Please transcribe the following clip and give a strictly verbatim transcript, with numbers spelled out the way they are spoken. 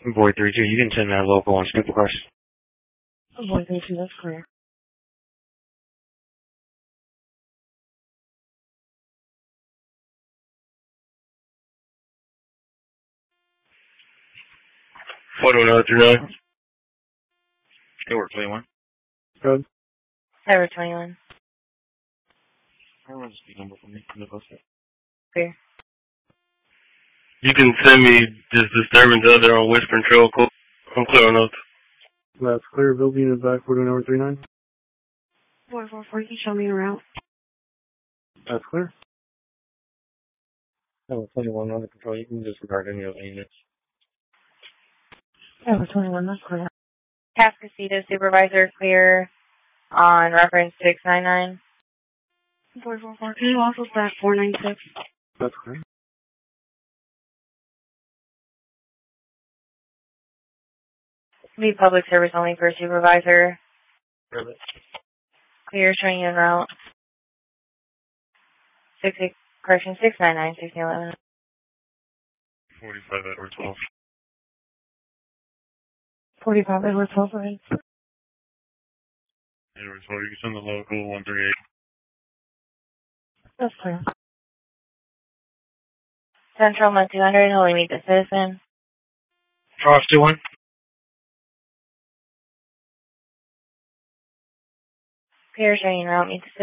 Void three two, you can send that local on Snoop Cars. Void three two, that's clear. Photo nine three nine. Over twenty-one. Good. Cyber twenty-one. I want to speak number for me. Clear. You can send me this disturbance out there on Whispering Trail. I'm clear on those. That's clear. Build unit back, photo number three nine. four four four, you can show me a route. That's clear. Oh, twenty-one under control, you can disregard any of the units. Cyber twenty-one, that's clear. Cascasita Supervisor clear on reference six nine nine. four four four, can you also back four nine six? That's clear. Be public service only for supervisor. Really? Clear, showing you en route. Six eight, correction six nine nine sixteen eleven. forty-five Edward twelve. Forty-five Edward twelve, right? Edward twelve, you can send the local one three eight. That's clear. Central Med two hundred, holy meet the citizen. Cross two one. Clear, showing en route, meet the citizen.